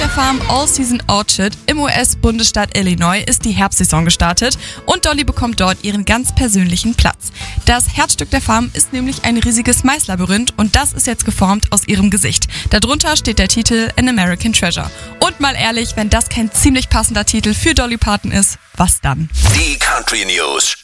der Farm All Season Orchard im US-Bundesstaat Illinois ist die Herbstsaison gestartet und Dolly bekommt dort ihren ganz persönlichen Platz. Das Herzstück der Farm ist nämlich ein riesiges Maislabyrinth und das ist jetzt geformt aus ihrem Gesicht. Darunter steht der Titel An American Treasure. Und mal ehrlich, wenn das kein ziemlich passender Titel für Dolly Parton ist, was dann? Die Country News.